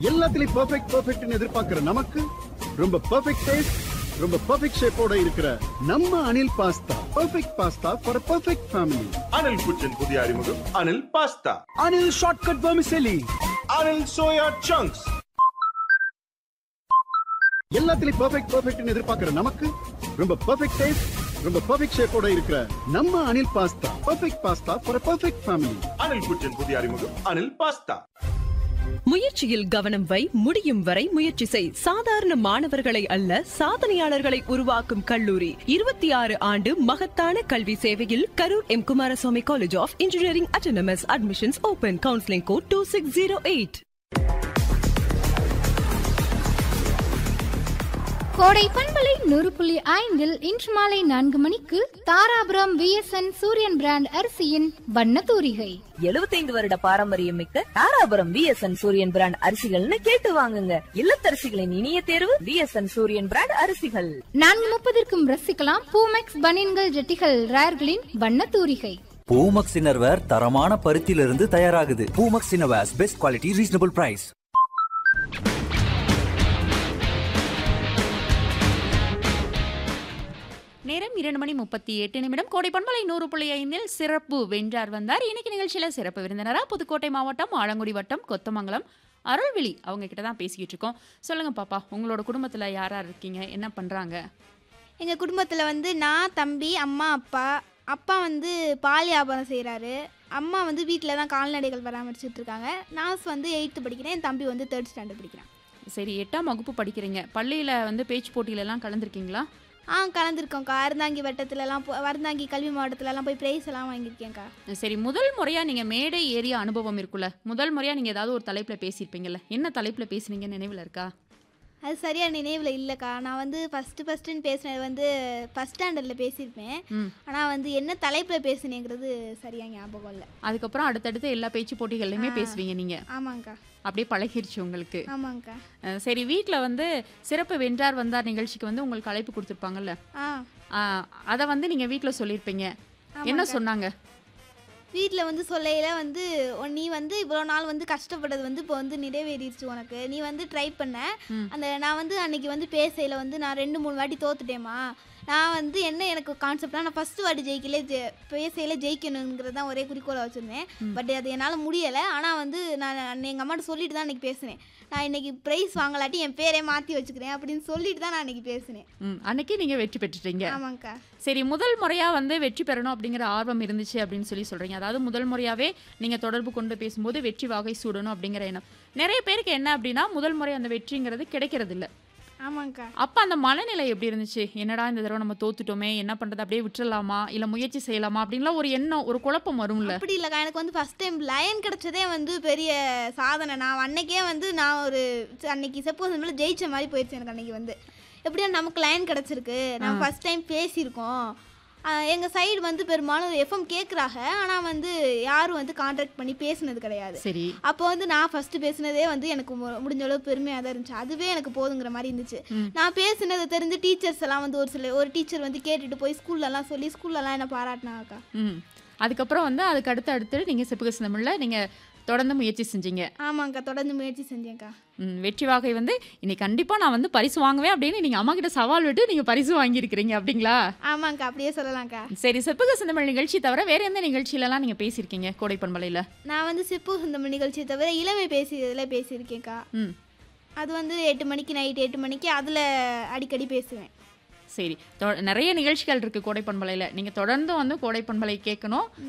எல்லாத்துலயும் பெர்ஃபெக்ட்னு எதிர்பார்க்கிற நமக்கு ரொம்ப பெர்ஃபெக்ட் டேஸ்ட், ரொம்ப பெர்ஃபெக்ட் ஷேப்போட இருக்கிற நம்ம Anil pasta perfect pasta for perfect family. Anil குச்சின் புதிய அறிமுகம் Anil pasta. Anil shortcut vermicelli. Anil soya chunks. எல்லாத்துலயும் பெர்ஃபெக்ட்னு எதிர்பார்க்கிற நமக்கு ரொம்ப பெர்ஃபெக்ட் டேஸ்ட், ரொம்ப பெர்ஃபெக்ட் ஷேப்போட இருக்கிற நம்ம Anil pasta perfect pasta for perfect family. Anil குச்சின் புதிய அறிமுகம் அனில் பாஸ்தா. முயற்சியில் கவனம் வை, முடியும் வரை முயற்சி செய். சாதாரண மாணவர்களை அல்ல, சாதனையாளர்களை உருவாக்கும் கல்லூரி. 26 ஆண்டு மகத்தான கல்வி சேவையில் Karur M Kumaraswamy college of engineering autonomous. Admissions open. Counselling code 2608. கோடை பண்பலை 100.5 இன்று மாலை 4 மணிக்கு தாராபுரம் விஎஸ்என் சூரியன் பிராண்ட் அரிசியின் வண்ண தூரிகை. 75 வருட பாரம்பரியம் மிக்க தாராபுரம் விஎஸ்என் சூரியன் பிராண்ட் அரிசிகள்னு கேட்டு வாங்குங்க. இல்லத்தரசிகளின் இனிய தேர்வு விஎஸ்என் சூரியன் பிராண்ட் அரிசிகள். 4:30க்கும் ரசிக்கலாம் பூமெக்ஸ் பனியன்கள் ஜெட்டிகள் ரேர்களின் வண்ண தூரிகை. பூமக்ஸ் இன்னர்வேர் தரமான பருத்தியிலிருந்து தயாராகுது. Poomex innerwears best quality reasonable price. நேரம் 2:38. கோடை பண்பலை 100.5 சிறப்பு வென்றார் வந்தார். இன்னைக்கு நிகழ்ச்சியில சிறப்பு விருந்தினரா புதுக்கோட்டை மாவட்டம் ஆலங்குடி வட்டம் கொத்தமங்கலம் அருள்விழி அவங்க கிட்ட தான் பேசிக்கிட்டு இருக்கோம். சொல்லுங்க பாப்பா, உங்களோட குடும்பத்துல யார் யார் இருக்கீங்க, என்ன பண்றாங்க? எங்கள் குடும்பத்தில் வந்து நான், தம்பி, அம்மா, அப்பா. அப்பா வந்து பால் வியாபாரம் செய்கிறாரு. அம்மா வந்து வீட்டில் தான் கால்நடைகள் பராமரிச்சுட்டு இருக்காங்க. நான் வந்து 8th படிக்கிறேன். என் தம்பி வந்து 3rd ஸ்டாண்டர்ட் படிக்கிறான். சரி, 8ஆம் வகுப்பு படிக்கிறீங்க. பள்ளியில வந்து பேச்சு போட்டியிலலாம் கலந்துருக்கீங்களா? கலந்துருக்கோங்க்கா. அறந்தாங்கி வட்டத்துலலாம் அறந்தாங்கி கல்வி மாவட்டத்துலலாம் போய் ப்ரைஸ் எல்லாம் வாங்கியிருக்கேன்க்கா. சரி, முதல் முறையாக நீங்கள் மேடை ஏறிய அனுபவம் இருக்குல்ல, முதல் முறையாக நீங்கள் ஏதாவது ஒரு தலைப்பில் பேசியிருப்பீங்கல்ல, என்ன தலைப்பில் பேசுனீங்கன்னு நினைவில் இருக்கா? அது சரியாக நினைவில் இல்லைக்கா. நான் வந்து ஃபஸ்ட்டுன்னு பேசினது வந்து 1st ஸ்டாண்டர்டில் பேசியிருப்பேன். ஆனால் வந்து என்ன தலைப்பில் பேசுனேங்கிறது சரியாக ஞாபகம் இல்லை. அதுக்கப்புறம் அடுத்தடுத்து எல்லா பேச்சு போட்டிகள்லையுமே பேசுவீங்க நீங்கள்? ஆமாங்க்கா. அப்படியே பழகிருச்சு உங்களுக்கு? ஆமாங்க்கா. சரி, வீட்டில் வந்து சிறப்பு வென்றார் வந்தார் நிகழ்ச்சிக்கு வந்து உங்களுக்கு அழைப்பு கொடுத்துருப்பாங்கல்ல, அதை வந்து நீங்கள் வீட்டில் சொல்லியிருப்பீங்க. என்ன சொன்னாங்க? வீட்டில் வந்து சொல்லையில் வந்து நீ வந்து இவ்வளோ நாள் வந்து கஷ்டப்பட்டது வந்து இப்போ வந்து நிறைவேறிடுச்சு உனக்கு, நீ வந்து ட்ரை பண்ண. நான் வந்து அன்றைக்கி வந்து பேசையில் வந்து நான் 2-3 வாட்டி தோத்துட்டேம்மா. நான் வந்து என்ன எனக்கு கான்செப்ட்னா, நான் ஃபஸ்ட்டு வாட்டி பேசையில் ஜெயிக்கணுங்கிறது தான் ஒரே குறிக்கோளை வச்சுருந்தேன். பட் அது என்னால் முடியலை. ஆனால் வந்து நான் எங்கள் அம்மாட்ட சொல்லிட்டு தான் அன்றைக்கி பேசினேன். நான் இன்றைக்கி ப்ரைஸ் வாங்கலாட்டி என் பேரே மாற்றி வச்சுக்கிறேன் அப்படின்னு சொல்லிட்டு தான் நான் அன்றைக்கி பேசினேன். அன்றைக்கி நீங்கள் வெற்றி பெற்றுட்டீங்க? ஆமாங்க்கா. சரி, முதல் முறையாக வந்து வெற்றி பெறணும் அப்படிங்கிற ஆர்வம் இருந்துச்சு அப்படின்னு சொல்கிறீங்க. அதாவது முதல் முறையாகவே நீங்கள் தொடர்பு கொண்டு பேசும்போது வெற்றி வாகை சூடணும் அப்படிங்கிற எண்ணம் நிறைய பேருக்கு என்ன அப்படின்னா, முதல் முறை அந்த வெற்றிங்கிறது கிடைக்கிறது இல்லை. ஆமாங்க்கா. அப்போ அந்த மனநிலை எப்படி இருந்துச்சு? என்னடா இந்த தடவை நம்ம தோத்துட்டோமே, என்ன பண்ணுறது, அப்படியே விட்டுறலாமா இல்லை முயற்சி செய்யலாமா அப்படின்லாம் ஒரு எண்ணம், ஒரு குழப்பம் வரும்ல? அப்படி இல்லைக்கா. எனக்கு வந்து ஃபஸ்ட் டைம் லயன் கிடச்சதே வந்து பெரிய சாதனை. நான் அன்னைக்கே வந்து நான் ஒரு அன்னைக்கு சப்போஸ் மேலே ஜெயிச்ச மாதிரி போயிடுச்சு எனக்கு. அன்னைக்கு வந்து எப்படியா நமக்கு லயன் கிடச்சிருக்கு, நம்ம ஃபஸ்ட் டைம் பேசியிருக்கோம். எங்கள் சைடு வந்து பெரும்பாலும் எஃப்எம் கேட்குறாங்க, ஆனால் வந்து யாரும் வந்து கான்டாக்ட் பண்ணி பேசுனது கிடையாது. சரி, அப்போ வந்து நான் ஃபஸ்ட்டு பேசுனதே வந்து எனக்கு முடிஞ்ச அளவு பெருமையாக தான் இருந்துச்சு. அதுவே எனக்கு போதுங்கிற மாதிரி இருந்துச்சு. நான் பேசுனதை தெரிஞ்சு டீச்சர்ஸ் எல்லாம் வந்து ஒரு டீச்சர் வந்து கேட்டுட்டு போய் ஸ்கூல்லலாம் சொல்லி ஸ்கூல்லலாம் என்ன பாராட்டினாக்கா. அதுக்கப்புறம் வந்து அதுக்கு அடுத்து நீங்கள் சிப்புக சிந்தமிழில் நீங்கள் தொடர்ந்து முயற்சி செஞ்சீங்க? ஆமாங்க்கா, தொடர்ந்து முயற்சி செஞ்சேன்க்கா. வெற்றி வாகை வந்து இன்னைக்கு கண்டிப்பாக நான் வந்து பரிசு வாங்குவேன் அப்படின்னு நீங்கள் அம்மா கிட்ட சவால் விட்டு நீங்கள் பரிசு வாங்கியிருக்கிறீங்க அப்படிங்களா? ஆமாங்க்கா, அப்படியே சொல்லலாம்க்கா. சரி, சிப்புக சிந்தமிழ் நிகழ்ச்சி தவிர வேறு எந்த நிகழ்ச்சியிலலாம் நீங்கள் பேசியிருக்கீங்க கோடை பண்பலையில்? நான் வந்து சிப்புக சிந்தமிழ் நிகழ்ச்சி தவிர இளமை பேசியிருக்கேன்க்கா. அது வந்து 8 மணிக்கு, நைட் 8 மணிக்கு அதில் அடிக்கடி பேசுவேன். சரி, நிறைய நிகழ்ச்சிகள் இருக்குது கோடை பண்பலையில். நீங்கள் தொடர்ந்து வந்து கோடை பண்பலை கேட்கணும்.